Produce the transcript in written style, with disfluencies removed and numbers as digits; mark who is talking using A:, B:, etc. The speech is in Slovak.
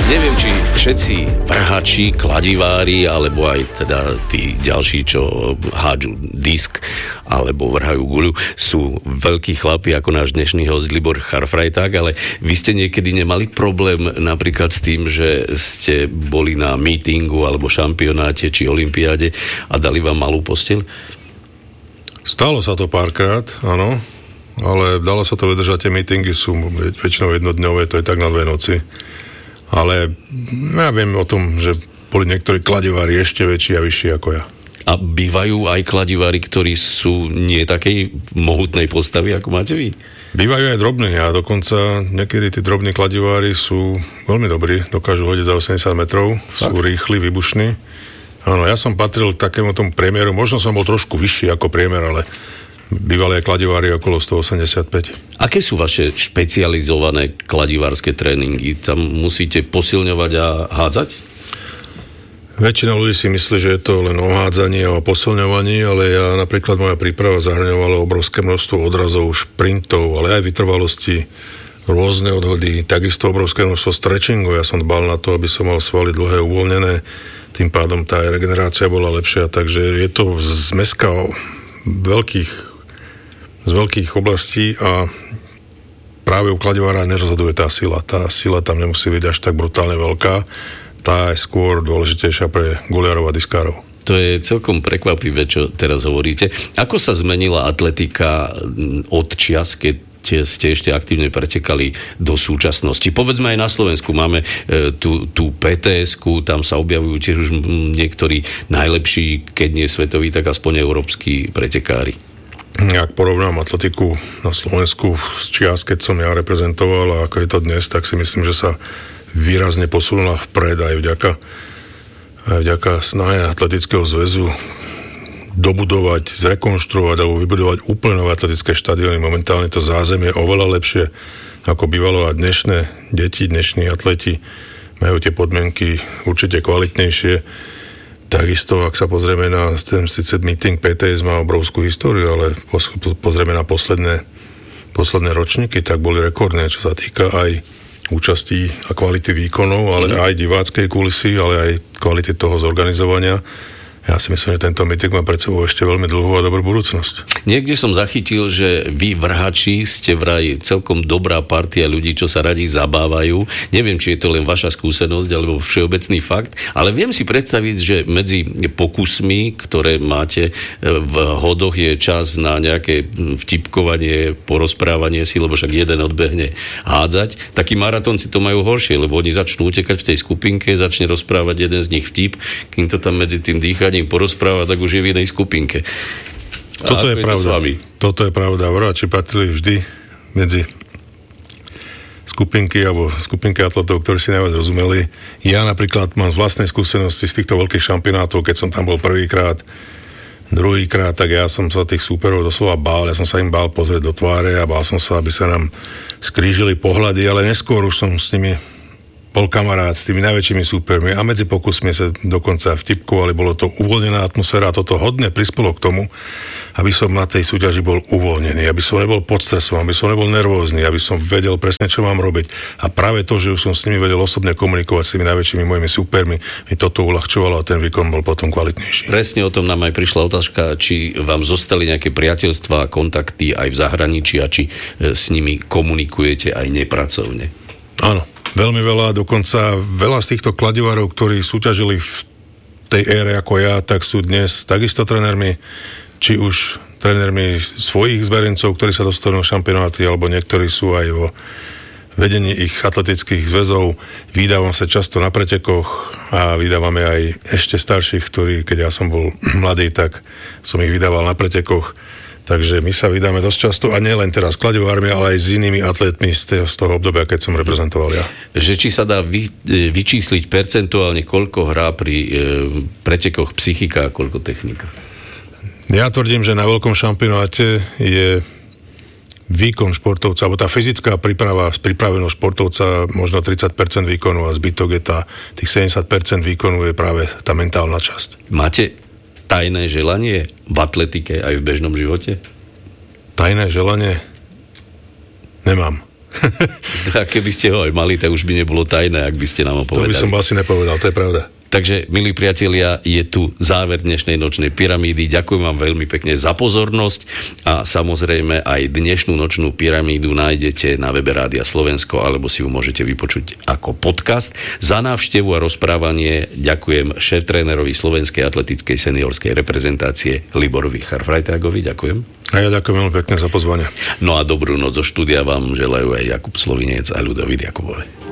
A: Neviem, či všetci vrhači, kladivári, alebo aj teda tí ďalší, čo hádžu disk alebo vrhajú guľu, sú veľkí chlapi ako náš dnešný host Libor Charfrajták, ale vy ste niekedy nemali problém napríklad s tým, že ste boli na mítingu alebo šampionáte či olympiáde a dali vám malú posteľ?
B: Stalo sa to párkrát, áno, ale dalo sa to vydržať, tie mítingy sú väčšinou jednodňové, to je tak na 2 noci. Ale ja viem o tom, že boli niektorí kladivári ešte väčší a vyšší ako ja.
A: A bývajú aj kladivári, ktorí sú nie takej mohutnej postavy, ako máte vy?
B: Bývajú aj drobní a dokonca niekedy tí drobní kladivári sú veľmi dobrí, dokážu hodiť za 80 metrov, sú rýchli, vybušní. Áno, ja som patril k takému tomu priemeru, možno som bol trošku vyšší ako priemer, ale bývalé kladivári okolo 185.
A: Aké sú vaše špecializované kladivárske tréningy? Tam musíte posilňovať a hádzať?
B: Väčšina ľudí si myslí, že je to len o hádzaní a o posilňovaní, ale ja napríklad moja príprava zahrňovala obrovské množstvo odrazov, šprintov, ale aj vytrvalosti, rôzne odhody, takisto obrovské množstvo stretchingu. Ja som dbal na to, aby som mal svaly dlhé, uvoľnené, tým pádom tá regenerácia bola lepšia, takže je to zmeska z veľkých oblastí a práve u kladivára nerozhoduje tá sila. Tá sila tam nemusí byť až tak brutálne veľká. Tá je skôr dôležitejšia pre guliarov a diskárov.
A: To je celkom prekvapivé, čo teraz hovoríte. Ako sa zmenila atletika od čias, keď ste ešte aktívne pretekali do súčasnosti? Povedzme aj na Slovensku máme tú PTS-ku, tam sa objavujú tiež už niektorí najlepší, keď nie svetoví, tak aspoň európski pretekári.
B: Ak porovnám atletiku na Slovensku z čias, keď som ja reprezentoval a ako je to dnes, tak si myslím, že sa výrazne posunula vpred aj vďaka snahe Atletického zväzu dobudovať, zrekonštruovať alebo vybudovať úplne nové atletické štadióny. Momentálne to zázemie je oveľa lepšie ako bývalo a dnešné deti, dnešní atleti majú tie podmienky určite kvalitnejšie. Takisto, ak sa pozrieme na ten síce meeting PTS má obrovskú históriu, ale pozrieme na posledné ročníky, tak boli rekordné, čo sa týka aj účastí a kvality výkonov, ale aj diváckej kulisy, ale aj kvality toho zorganizovania. Ja si myslím, že tento meeting má pred sebou ešte veľmi dlhú a dobrú budúcnosť.
A: Niekde som zachytil, že vy vrhači ste vraj celkom dobrá partia ľudí, čo sa radi zabávajú. Neviem, či je to len vaša skúsenosť alebo všeobecný fakt, ale viem si predstaviť, že medzi pokusmi, ktoré máte v hodoch, je čas na nejaké vtipkovanie, porozprávanie si, lebo však jeden odbehne hádzať. Takí maratónci to majú horšie, lebo oni začnú utekať v tej skupinke, začne rozprávať jeden z nich vtip, kým to tam medzi tým dýchaním porozpráva, tak už je v inej skupinke.
B: Toto je pravda. Toto je pravda. Vrhači patrili vždy medzi skupinky alebo skupinky atletov, ktorí si najviac rozumeli. Ja napríklad mám z vlastnej skúsenosti z týchto veľkých šampionátov, keď som tam bol prvýkrát, druhýkrát, tak ja som sa tých súperov doslova bál. Ja som sa im bál pozrieť do tváre a bál som sa, aby sa nám skrížili pohľady, ale neskôr už som s nimi bol kamarát s tými najväčšími súpermi a medzi pokusmi sa dokonca vtipkovali, bolo to uvoľnená atmosféra a toto hodne prispelo k tomu, aby som na tej súťaži bol uvoľnený, aby som nebol pod stresom, aby som nebol nervózny, aby som vedel presne, čo mám robiť. A práve to, že už som s nimi vedel osobne komunikovať s tými najväčšími mojimi súpermi, mi toto uľahčovalo a ten výkon bol potom kvalitnejší.
A: Presne o tom nám aj prišla otázka, či vám zostali nejaké priateľstvá, kontakty aj v zahraničí a či s nimi komunikujete aj nepracovne.
B: Áno. Veľmi veľa, dokonca veľa z týchto kladivárov, ktorí súťažili v tej ére ako ja, tak sú dnes takisto trénermi, či už trénermi svojich zverencov, ktorí sa dostanú na šampionáty, alebo niektorí sú aj vo vedení ich atletických zväzov. Vydávame sa často na pretekoch a vydávame aj ešte starších, ktorí, keď ja som bol mladý, tak som ich vydával na pretekoch. Takže my sa vydáme dosť často a nie len teraz s kladivármi, ale aj s inými atletmi z toho obdobia, keď som reprezentoval ja.
A: Že či sa dá vyčísliť percentuálne, koľko hrá pri pretekoch psychika a koľko technika?
B: Ja tvrdím, že na veľkom šampionáte je výkon športovca, alebo tá fyzická pripravenosť športovca možno 30% výkonu a zbytok je tých 70% výkonu je práve tá mentálna časť.
A: Máte tajné želanie v atletike aj v bežnom živote?
B: Tajné želanie? Nemám.
A: A keby ste ho aj mali, tak už by nebolo tajné, ak by ste nám ho povedali.
B: To by som asi nepovedal, to je pravda.
A: Takže, milí priatelia, je tu záver dnešnej nočnej pyramídy. Ďakujem vám veľmi pekne za pozornosť a samozrejme aj dnešnú nočnú pyramídu nájdete na webe Rádia Slovensko alebo si ju môžete vypočuť ako podcast. Za návštevu a rozprávanie ďakujem šéftrénerovi slovenskej atletickej seniorskej reprezentácie Liborovi Charfrajtágovi. Ďakujem.
B: A ja ďakujem veľmi pekne za pozvanie.
A: No a dobrú noc zo štúdia vám želajú aj Jakub Slovinec a Ľudovít Jakubovi.